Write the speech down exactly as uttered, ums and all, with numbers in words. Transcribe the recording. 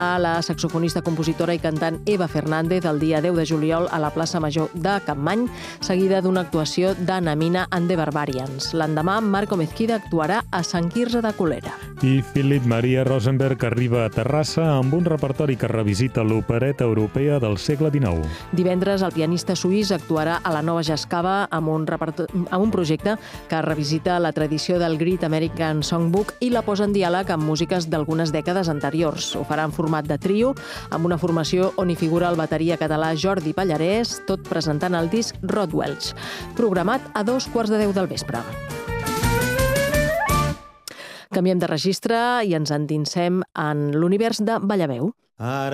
la saxofonista, compositora i cantant Eva Fernández el dia deu de juliol a la plaça Major de Capmany, seguida d'una actuació d'Anna Mina and the Barbarians. L'endemà, Marco Mezquida actuarà a Sant Quirze de Colera. I Philip Maria Rosenberg arriba a Terrassa amb un repertori que revisita l'opereta europea del segle dinou. Divendres, el pianista suís actuarà a la Nova Jazz Cava amb un, amb un projecte que revisita la tradició del Great American Songbook i la posa en diàleg amb músiques d'algunes dècades anteriors. Ho farà en format de trio, amb una formació on hi figura el bateria català Jordi Pallarès, tot presentant el disc Rod Welch, programat a dos quarts de deu del vespre. Canviem de registre i ens endinsem en l'univers de Ballaveu.